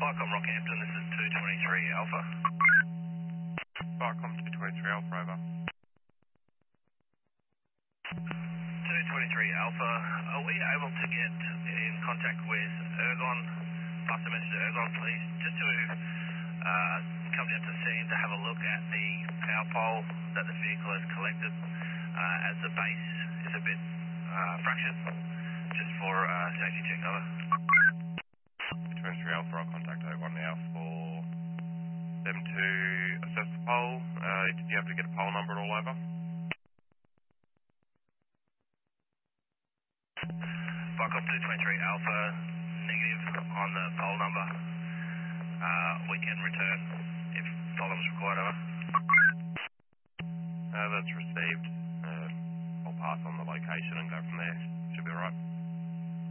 Viacom Rockhampton, this is 223 Alpha. Viacom 223 Alpha, over. 223 Alpha, are we able to get in contact with Ergon, pass a message to Ergon please, just to come down to the scene to have a look at the power pole that the vehicle has collected, as the base is a bit fractured, just for safety check, over. 223 Alpha, I'll contact Ergon now for them to assess the pole. Did you have to get a pole number all over? Viacom 223 Alpha, negative on the pole number. We can return if problems required, over. That's received. I'll pass on the location and go from there. Should be alright.